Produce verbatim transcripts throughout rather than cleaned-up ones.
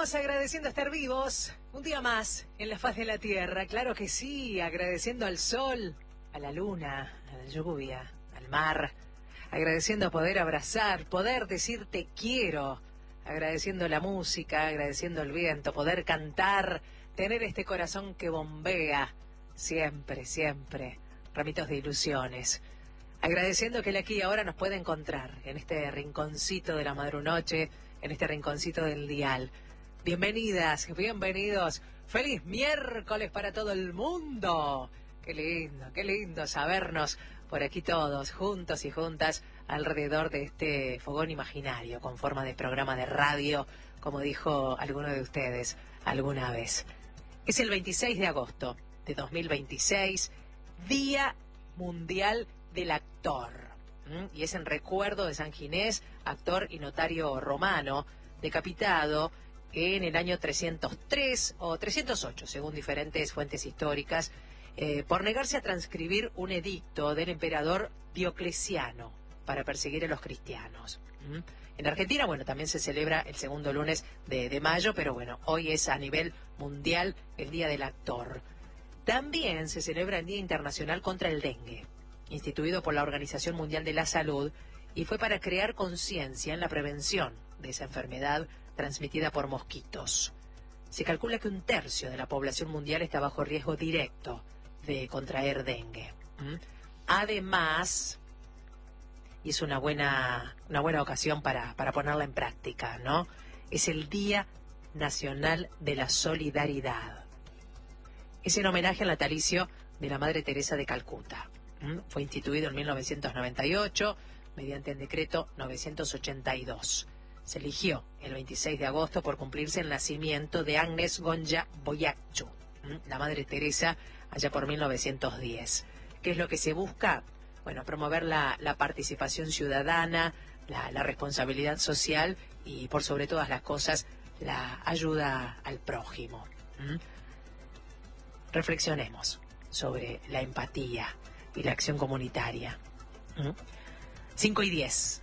Seguimos agradeciendo estar vivos un día más en la faz de la tierra, claro que sí, agradeciendo al sol, a la luna, a la lluvia, al mar, agradeciendo poder abrazar, poder decir te quiero, agradeciendo la música, agradeciendo el viento, poder cantar, tener este corazón que bombea siempre, siempre, ramitos de ilusiones. Agradeciendo que el aquí y ahora nos puede encontrar en este rinconcito de la madrunoche, en este rinconcito del dial. Bienvenidas, bienvenidos. Feliz miércoles para todo el mundo. Qué lindo, qué lindo sabernos por aquí todos, juntos y juntas, alrededor de este fogón imaginario con forma de programa de radio, como dijo alguno de ustedes alguna vez. Es el veintiséis de agosto de dos mil veintiséis, Día Mundial del Actor. ¿Mm? Y es en recuerdo de San Ginés, actor y notario romano, decapitado en el año trescientos tres o trescientos ocho, según diferentes fuentes históricas, eh, por negarse a transcribir un edicto del emperador Diocleciano para perseguir a los cristianos. ¿Mm? En Argentina, bueno, también se celebra el segundo lunes de, de mayo, pero bueno, hoy es a nivel mundial el Día del Actor. También se celebra el Día Internacional contra el Dengue, instituido por la Organización Mundial de la Salud, y fue para crear conciencia en la prevención de esa enfermedad transmitida por mosquitos. Se calcula que un tercio de la población mundial está bajo riesgo directo de contraer dengue. ¿Mm? Además, y es una buena, una buena ocasión para, para ponerla en práctica, ¿no? Es el Día Nacional de la Solidaridad. Es en homenaje al natalicio de la Madre Teresa de Calcuta. ¿Mm? Fue instituido en mil novecientos noventa y ocho mediante el decreto novecientos ochenta y dos. Se eligió el veintiséis de agosto por cumplirse el nacimiento de Agnes Gonja Boyatzku, ¿Mm? la Madre Teresa, allá por mil novecientos diez. ¿Qué es lo que se busca? Bueno, promover la, la participación ciudadana, la, la responsabilidad social y, por sobre todas las cosas, la ayuda al prójimo. ¿Mm? Reflexionemos sobre la empatía y la acción comunitaria. ¿Mm? cinco y diez.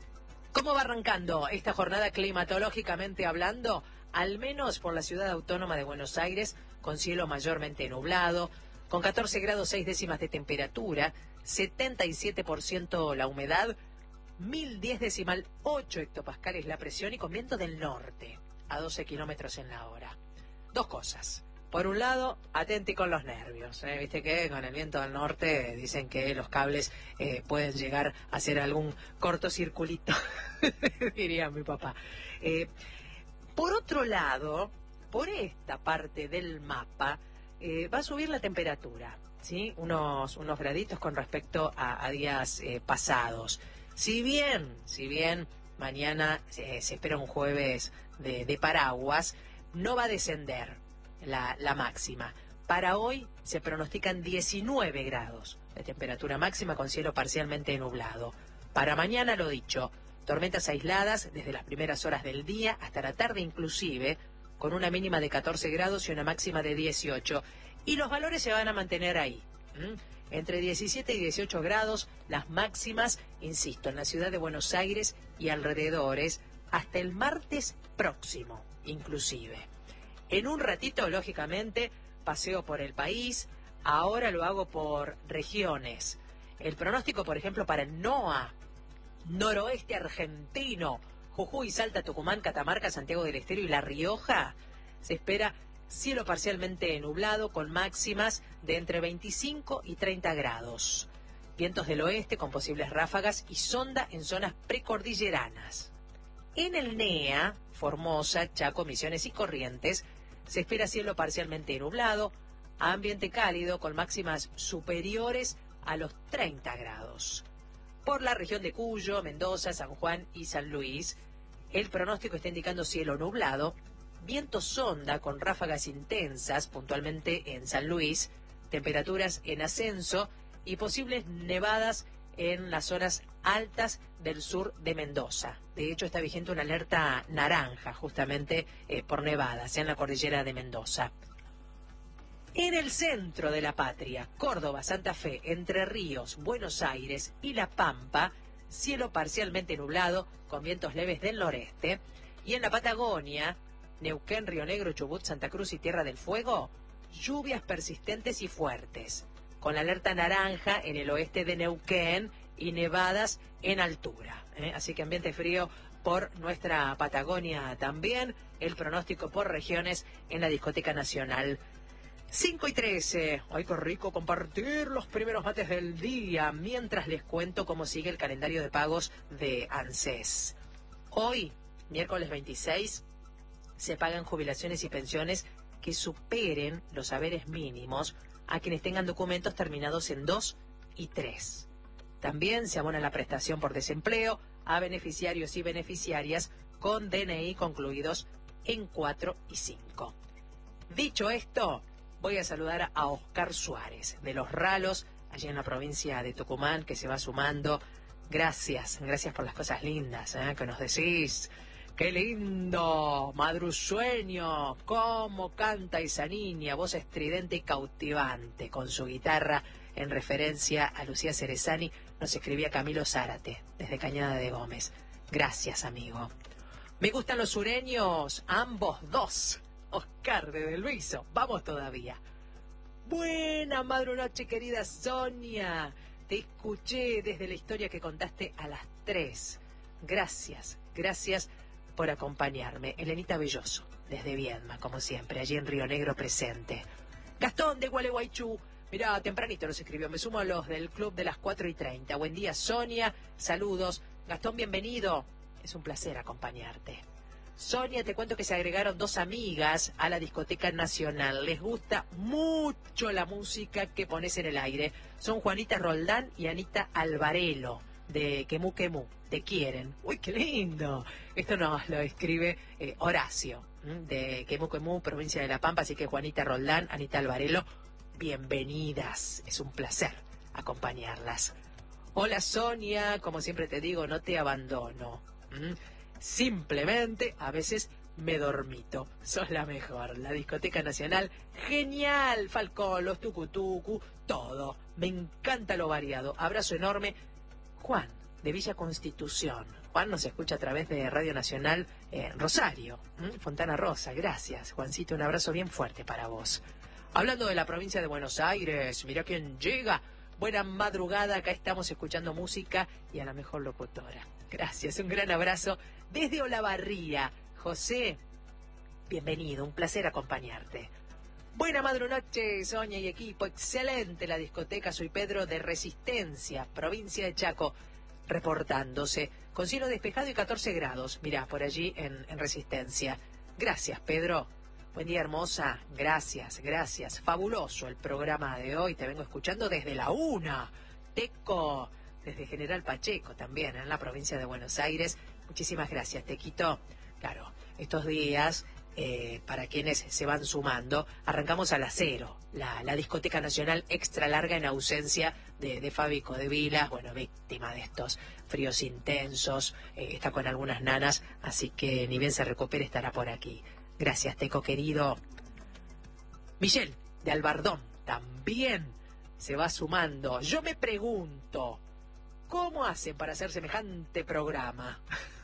¿Cómo va arrancando esta jornada climatológicamente hablando? Al menos por la ciudad autónoma de Buenos Aires, con cielo mayormente nublado, con catorce grados seis décimas de temperatura, setenta y siete por ciento la humedad, mil diez decimal ocho hectopascales la presión y con viento del norte a doce kilómetros en la hora. Dos cosas. Por un lado, atenti con los nervios. ¿eh? Viste que con el viento del norte dicen que los cables eh, pueden llegar a hacer algún cortocirculito, diría mi papá. Eh, por otro lado, por esta parte del mapa, eh, va a subir la temperatura, ¿sí? Unos, unos graditos con respecto a, a días eh, pasados. Si bien, si bien mañana eh, se espera un jueves de, de paraguas, no va a descender La, la máxima. Para hoy se pronostican diecinueve grados de temperatura máxima con cielo parcialmente nublado. Para mañana, lo dicho, tormentas aisladas desde las primeras horas del día hasta la tarde inclusive, con una mínima de catorce grados y una máxima de dieciocho. Y los valores se van a mantener ahí. ¿Mm? Entre diecisiete y dieciocho grados las máximas, insisto, en la ciudad de Buenos Aires y alrededores, hasta el martes próximo inclusive. En un ratito, lógicamente, paseo por el país. Ahora lo hago por regiones. El pronóstico, por ejemplo, para el NOA, noroeste argentino, Jujuy, Salta, Tucumán, Catamarca, Santiago del Estero y La Rioja, se espera cielo parcialmente nublado con máximas de entre veinticinco y treinta grados. Vientos del oeste con posibles ráfagas y sonda en zonas precordilleranas. En el NEA, Formosa, Chaco, Misiones y Corrientes, se espera cielo parcialmente nublado, ambiente cálido con máximas superiores a los treinta grados. Por la región de Cuyo, Mendoza, San Juan y San Luis, el pronóstico está indicando cielo nublado, viento sonda con ráfagas intensas, puntualmente en San Luis, temperaturas en ascenso y posibles nevadas en las zonas altas del sur de Mendoza. De hecho, está vigente una alerta naranja, justamente eh, por nevadas en la cordillera de Mendoza. En el centro de la patria, Córdoba, Santa Fe, Entre Ríos, Buenos Aires y La Pampa, cielo parcialmente nublado, con vientos leves del noreste. Y en la Patagonia, Neuquén, Río Negro, Chubut, Santa Cruz y Tierra del Fuego, lluvias persistentes y fuertes, con alerta naranja en el oeste de Neuquén y nevadas en altura. ¿eh? Así que ambiente frío por nuestra Patagonia también. El pronóstico por regiones en la Discoteca Nacional. cinco y trece. Ay, qué rico compartir los primeros mates del día, mientras les cuento cómo sigue el calendario de pagos de ANSES. Hoy, miércoles veintiséis, se pagan jubilaciones y pensiones que superen los saberes mínimos a quienes tengan documentos terminados en dos y tres. También se abona la prestación por desempleo a beneficiarios y beneficiarias con D N I concluidos en cuatro y cinco. Dicho esto, voy a saludar a Oscar Suárez, de Los Ralos, allí en la provincia de Tucumán, que se va sumando. Gracias, gracias por las cosas lindas ¿eh? que nos decís. ¡Qué lindo! Madrusueño, cómo canta esa niña, voz estridente y cautivante, con su guitarra, en referencia a Lucía Cerezani, nos escribía Camilo Zárate, desde Cañada de Gómez. Gracias, amigo. Me gustan los sureños, ambos dos. Oscar de Luiso, vamos todavía. Buena madrunoche, querida Sonia. Te escuché desde la historia que contaste a las tres. Gracias, gracias por acompañarme. Elenita Belloso, desde Viedma, como siempre, allí en Río Negro presente. Gastón de Gualeguaychú, mirá, tempranito nos escribió, me sumo a los del club de las cuatro y treinta. Buen día, Sonia, saludos. Gastón, bienvenido, es un placer acompañarte. Sonia, te cuento que se agregaron dos amigas a la Discoteca Nacional. Les gusta mucho la música que pones en el aire. Son Juanita Roldán y Anita Alvarelo, de Quemú Quemú. Te quieren. ¡Uy, qué lindo! Esto nos lo escribe eh, Horacio, de Quemú Quemú, provincia de La Pampa. Así que Juanita Roldán, Anita Alvarelo, bienvenidas. Es un placer acompañarlas. Hola, Sonia. Como siempre te digo, no te abandono. ¿Mm? Simplemente, a veces me dormito. Sos la mejor. La Discoteca Nacional, genial. Falcón, los tucutucu, todo. Me encanta lo variado. Abrazo enorme. Juan, de Villa Constitución. Juan nos escucha a través de Radio Nacional eh, Rosario. ¿Mm? Fontana Rosa, gracias. Juancito, un abrazo bien fuerte para vos. Hablando de la provincia de Buenos Aires, mira quién llega. Buena madrugada, acá estamos escuchando música y a la mejor locutora. Gracias, un gran abrazo desde Olavarría. José, bienvenido, un placer acompañarte. Buena madrunoche, Sonia y equipo, excelente la discoteca. Soy Pedro de Resistencia, provincia de Chaco, reportándose, con cielo despejado y catorce grados, mirá, por allí en, en Resistencia. Gracias, Pedro. Buen día, hermosa. Gracias, gracias. Fabuloso el programa de hoy, te vengo escuchando desde la una. Teco, desde General Pacheco también, en la provincia de Buenos Aires. Muchísimas gracias, Tequito. Claro, estos días, eh, para quienes se van sumando, arrancamos a las cero, la, la Discoteca Nacional extra larga en ausencia de, de Fabi Codevilas, bueno, víctima de estos fríos intensos, eh, está con algunas nanas, así que ni bien se recupere estará por aquí. Gracias, Teco querido. Michelle, de Albardón, también se va sumando. Yo me pregunto, ¿cómo hacen para hacer semejante programa?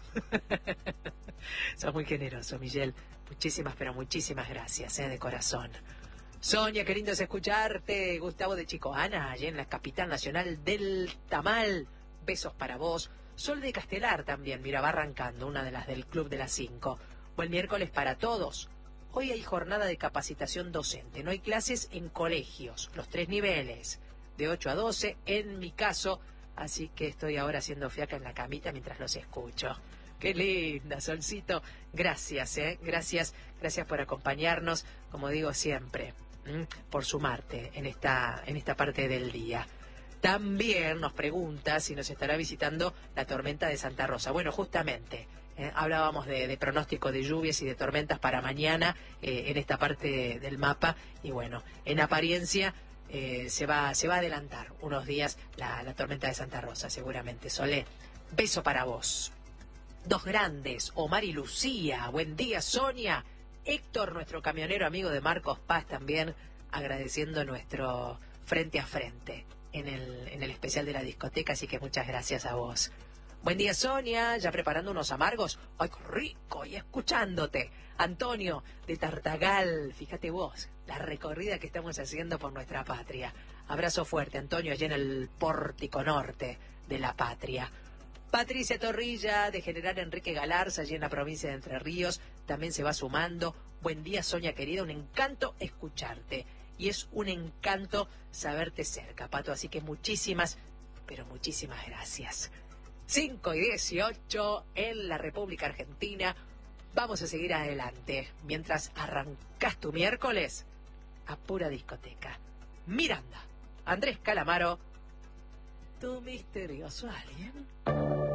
Sos muy generoso, Miguel. Muchísimas, pero muchísimas gracias, ¿eh? De corazón. Sonia, qué lindo es escucharte. Gustavo de Chicoana, allí en la capital nacional del Tamal. Besos para vos. Sol de Castelar también, mira, va arrancando, una de las del Club de las Cinco. Buen miércoles para todos. Hoy hay jornada de capacitación docente. No hay clases en colegios, los tres niveles, de ocho a doce, en mi caso. Así que estoy ahora haciendo fiaca en la camita mientras los escucho. Qué linda, Solcito. Gracias, ¿eh? Gracias, gracias por acompañarnos, como digo siempre, ¿m? por sumarte en esta, en esta parte del día. También nos pregunta si nos estará visitando la tormenta de Santa Rosa. Bueno, justamente, eh, hablábamos de, de pronóstico de lluvias y de tormentas para mañana eh, en esta parte del mapa. Y bueno, en apariencia eh, se va, se va a adelantar unos días la, la tormenta de Santa Rosa, seguramente. Solé, beso para vos. Dos grandes, Omar y Lucía. Buen día, Sonia. Héctor, nuestro camionero amigo de Marcos Paz, también agradeciendo nuestro frente a frente en el, en el especial de la discoteca, así que muchas gracias a vos. Buen día, Sonia, ya preparando unos amargos. ¡Ay, qué rico! Y escuchándote. Antonio, de Tartagal, fíjate vos, la recorrida que estamos haciendo por nuestra patria. Abrazo fuerte, Antonio, allá en el Pórtico Norte de la patria. Patricia Torrilla, de General Enrique Galarza, allí en la provincia de Entre Ríos, también se va sumando. Buen día, Sonia querida, un encanto escucharte. Y es un encanto saberte cerca, Pato, así que muchísimas, pero muchísimas gracias. cinco y dieciocho en la República Argentina. Vamos a seguir adelante mientras arrancás tu miércoles a pura discoteca. Miranda, Andrés Calamaro, tu misterioso alien.